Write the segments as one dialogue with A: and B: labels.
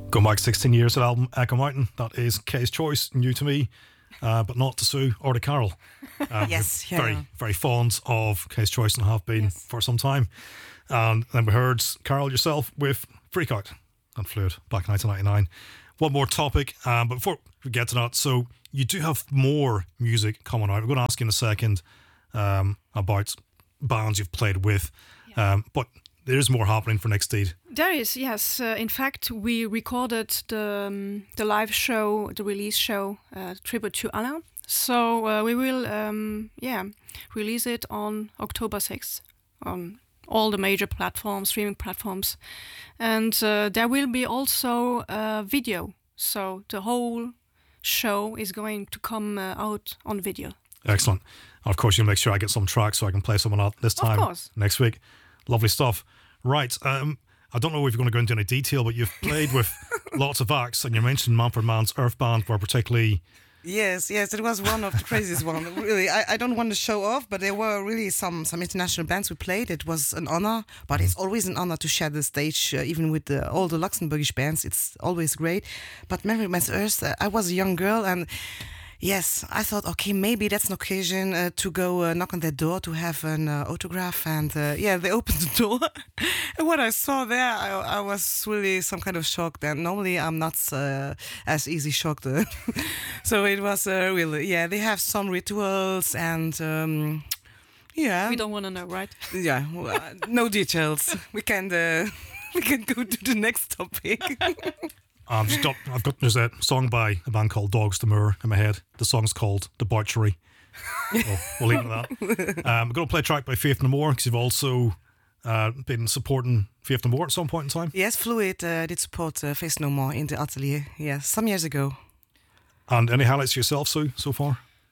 A: Going back 16 years to the album Echo Mountain, that is Kay's choice, new to me, but not to Sue or to Carol.
B: Yes, yeah.
A: Very, very fond of Kay's choice and have been for some time. And then we heard Carol yourself with Freak Out and Fluid back in 1999. One more topic, but before we get to that, so you do have more music coming out. We're going to ask you in a second about bands you've played with, but there is more happening for Next Deed.
C: There is, yes. In fact, we recorded the live show, the release show, tribute to Alain. So we will, release it on October 6th on all the major platforms, streaming platforms. And there will be also a video. So the whole show is going to come out on video.
A: Excellent. And of course, you'll make sure I get some tracks so I can play some of that this time next week. Lovely stuff. Right. I don't know if you're going to go into any detail, but you've played with lots of acts, and you mentioned Manfred Mann's Earth Band were particularly...
B: Yes, it was one of the craziest one. Really, I don't want to show off, but there were really some international bands we played. It was an honor, but it's always an honor to share the stage, even with all the Luxembourgish bands. It's always great. But Manfred Mann's Earth, I was a young girl, and yes, I thought, okay, maybe that's an occasion to go knock on their door to have an autograph. And they opened the door. And what I saw there, I was really some kind of shocked. And normally I'm not as easy shocked. So it was really, they have some rituals and...
C: We don't want to know, right?
B: Yeah, well, no details. We can go to the next topic.
A: I've got there's a song by a band called Dogs d'Amour in my head. The song's called Debauchery. We'll leave it at that. I'm going to play a track by Faith No More because you've also been supporting Faith No More at some point in time.
B: Yes, Fluid did support Faith No More in the atelier. Yes, some years ago.
A: And any highlights for yourself, Sue, so far?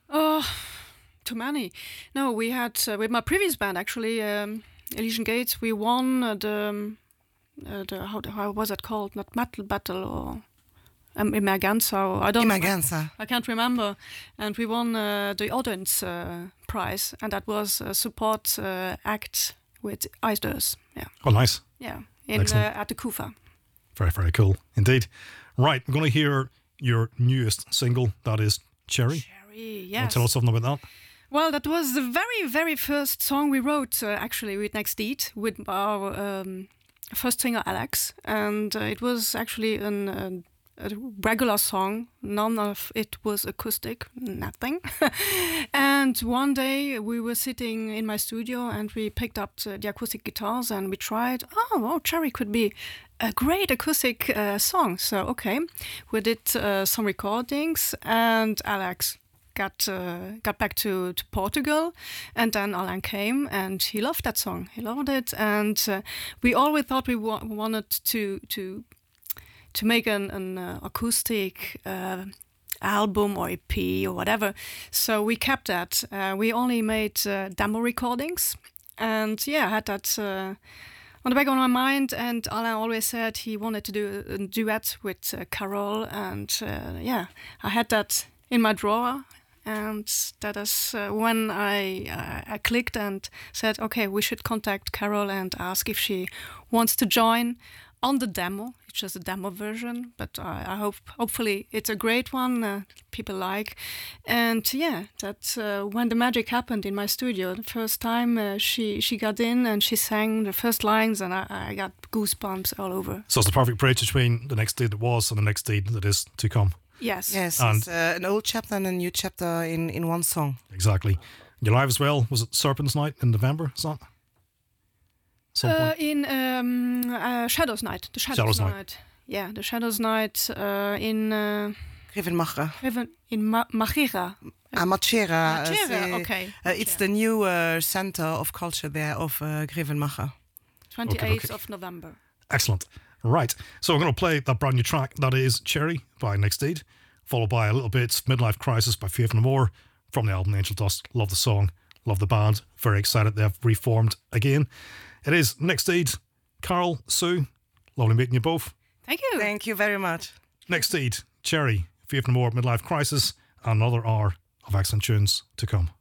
C: Too many. No, we had with my previous band actually, Elysian Gates. We won the how was it called? Not Metal Battle or Emergenza. I don't.
B: Emergenza.
C: I can't remember. And we won the audience prize, and that was a support act with Icedurs. Yeah.
A: Oh, nice.
C: Yeah, at the Kufa.
A: Very, very cool indeed. Right, I'm going to hear your newest single. That is Cherry.
C: Cherry. Yes.
A: Can you tell us something about that?
C: Well, that was the very, very first song we wrote actually with Next Deed with our. First singer Alex, and it was actually a regular song. None of it was acoustic, nothing. And one day we were sitting in my studio and we picked up the acoustic guitars and we tried, Cherry could be a great acoustic song. So, okay, we did some recordings and Alex got back to Portugal, and then Alain came and he loved that song. He loved it, and we always thought we wanted to make an acoustic album or EP or whatever. So we kept that. We only made demo recordings, and I had that on the back of my mind. And Alain always said he wanted to do a duet with Carol, and I had that in my drawer. And that is when I clicked and said, okay, we should contact Carol and ask if she wants to join on the demo. It's just a demo version, but I hopefully it's a great one people like. And that's when the magic happened in my studio. The first time she got in and she sang the first lines, and I got goosebumps all over.
A: So it's the perfect bridge between the Next Deed that was and the Next Deed that is to come.
C: Yes,
A: and
B: it's an old chapter and a new chapter in one song.
A: Exactly. You're live as well. Was it Serpent's Night in November? Is that?
C: In Shadows Night. The Shadows Night. Yeah, the Shadows Night in...
B: Grevenmacher.
C: In Machera.
B: Machera.
C: Okay.
B: It's the new center of culture there of Grevenmacher.
C: 28th of November.
A: Excellent. Right, so we're going to play that brand new track, that is Cherry by Next Deed, followed by a little bit Midlife Crisis by Faith No More from the album Angel Dust. Love the song, love the band, very excited they have reformed again. It is Next Deed, Carol, Sue, lovely meeting you both.
C: Thank you.
B: Thank you very much.
A: Next Deed, Cherry, Faith No More, Midlife Crisis, and another hour of excellent tunes to come.